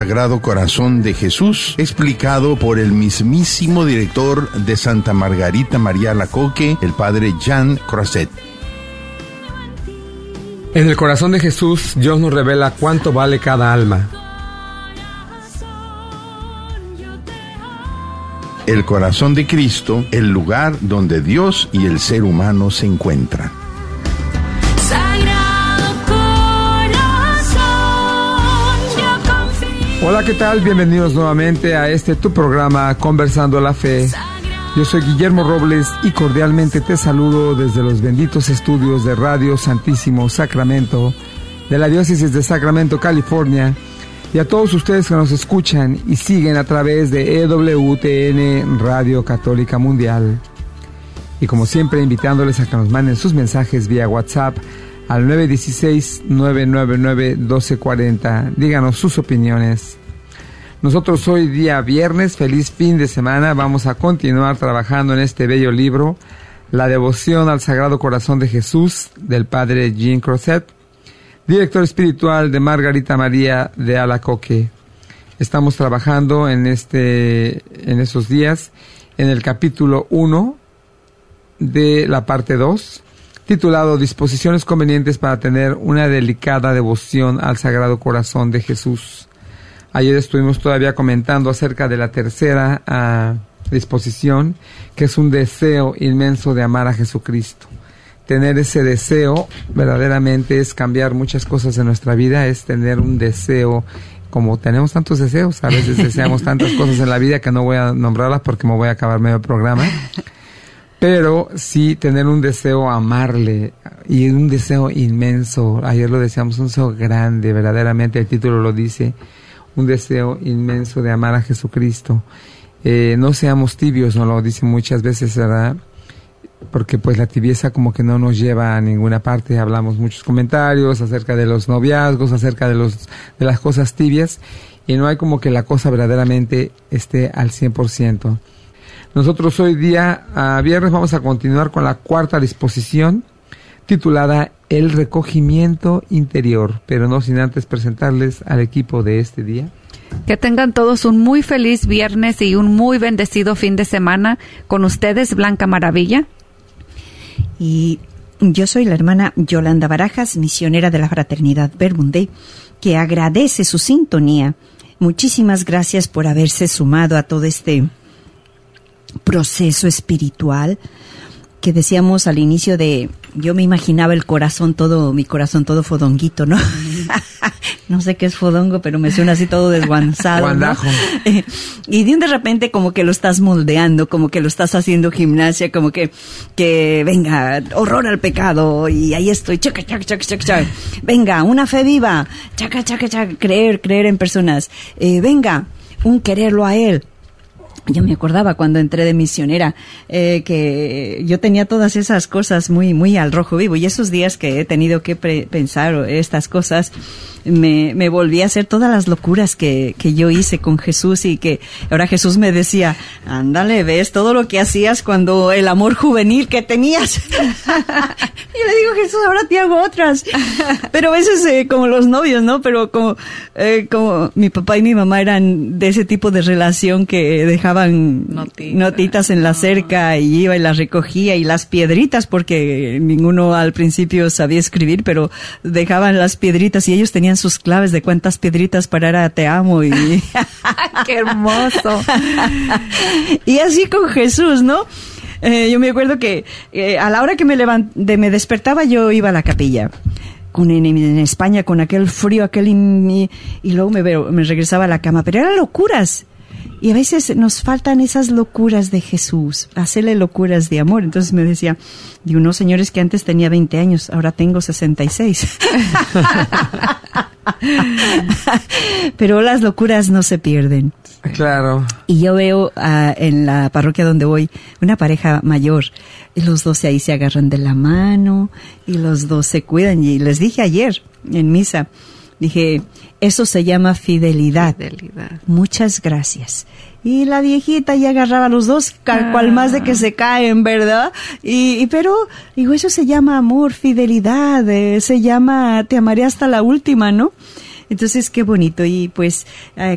Sagrado Corazón de Jesús, explicado por el mismísimo director de Santa Margarita María Alacoque, el padre Jean Croiset. En el corazón de Jesús, Dios nos revela cuánto vale cada alma. El corazón de Cristo, el lugar donde Dios y el ser humano se encuentran. Hola, ¿qué tal? Bienvenidos nuevamente a tu programa Conversando la Fe. Yo soy Guillermo Robles y cordialmente te saludo desde los benditos estudios de Radio Santísimo Sacramento de la Diócesis de Sacramento, California, y a todos ustedes que nos escuchan y siguen a través de EWTN Radio Católica Mundial. Y como siempre, invitándoles a que nos manden sus mensajes vía WhatsApp al 916-999-1240. Díganos sus opiniones. Nosotros hoy día viernes, feliz fin de semana, vamos a continuar trabajando en este bello libro, La devoción al Sagrado Corazón de Jesús, del padre Jean Croiset, director espiritual de Margarita María de Alacoque. Estamos trabajando en esos días en el capítulo 1 de la parte 2, titulado Disposiciones convenientes para tener una delicada devoción al Sagrado Corazón de Jesús. Ayer estuvimos todavía comentando acerca de la tercera disposición, que es un deseo inmenso de amar a Jesucristo. Tener ese deseo verdaderamente es cambiar muchas cosas en nuestra vida, es tener un deseo, como tenemos tantos deseos, a veces deseamos tantas cosas en la vida que no voy a nombrarlas porque me voy a acabar medio programa. Pero sí tener un deseo amarle, y un deseo inmenso. Ayer lo decíamos, un deseo grande, verdaderamente el título lo dice, un deseo inmenso de amar a Jesucristo. No seamos tibios, nos lo dice muchas veces, ¿verdad? Porque pues la tibieza como que no nos lleva a ninguna parte. Hablamos muchos comentarios acerca de los noviazgos, acerca de las cosas tibias, y no hay como que la cosa verdaderamente esté al 100%. Nosotros hoy día, viernes, vamos a continuar con la cuarta disposición, titulada El recogimiento interior, pero no sin antes presentarles al equipo de este día. Que tengan todos un muy feliz viernes y un muy bendecido fin de semana. Con ustedes, Blanca Maravilla. Y yo soy la hermana Yolanda Barajas, misionera de la Fraternidad Verbum Dei, que agradece su sintonía. Muchísimas gracias por haberse sumado a todo este proceso espiritual que decíamos al inicio de... Yo me imaginaba mi corazón todo fodonguito, ¿no? No sé qué es fodongo, pero me suena así todo desguanzado, Guandajo. ¿no? Y de repente como que lo estás moldeando, como que lo estás haciendo gimnasia, como que venga, horror al pecado, y ahí estoy, chaca, chaca, chaca, chaca, chaca. Venga, una fe viva, chaca, chaca, chaca, creer en personas, venga, un quererlo a Él. Yo me acordaba cuando entré de misionera, que yo tenía todas esas cosas muy, muy al rojo vivo, y esos días que he tenido que pensar estas cosas, me volví a hacer todas las locuras que yo hice con Jesús, y que ahora Jesús me decía, ándale, ves todo lo que hacías cuando el amor juvenil que tenías. Y le digo, Jesús, ahora te hago otras. Pero a veces como los novios, ¿no? Pero como mi papá y mi mamá eran de ese tipo de relación que dejaban notitas en la cerca, y iba y las recogía, y las piedritas, porque ninguno al principio sabía escribir, pero dejaban las piedritas, y ellos tenían sus claves de cuántas piedritas para te amo, y ¡qué hermoso! Y así con Jesús, ¿no? Yo me acuerdo que a la hora que me despertaba, yo iba a la capilla. En España, con aquel frío, y luego me regresaba a la cama, pero eran locuras. Y a veces nos faltan esas locuras de Jesús, hacerle locuras de amor. Entonces me decía, digo, no, señores, que antes tenía 20 años, ahora tengo 66. Pero las locuras no se pierden. Claro. Y yo veo en la parroquia donde voy una pareja mayor, y los dos ahí se agarran de la mano, y los dos se cuidan. Y les dije ayer en misa, dije, eso se llama fidelidad. Muchas gracias. Y la viejita ya agarraba a los dos, cual más de que se caen, ¿verdad? Pero, digo, eso se llama amor, fidelidad, se llama te amaré hasta la última, ¿no? Entonces, qué bonito. Y pues,